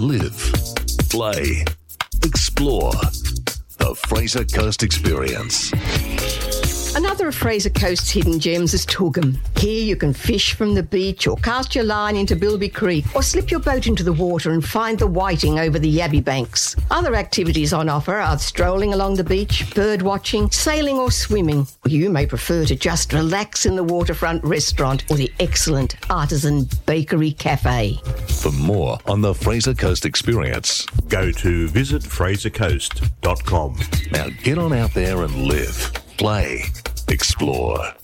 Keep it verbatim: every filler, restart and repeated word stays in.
live, play, explore. The Fraser Coast Experience. Another of Fraser Coast's hidden gems is Toogoom. Here you can fish from the beach or cast your line into Bilby Creek or slip your boat into the water and find the whiting over the Yabby banks. Other activities on offer are strolling along the beach, bird watching, sailing or swimming. Or you may prefer to just relax in the waterfront restaurant or the excellent Artisan Bakery Cafe. For more on the Fraser Coast Experience, go to visit fraser coast dot com. Now get on out there and live, play, explore.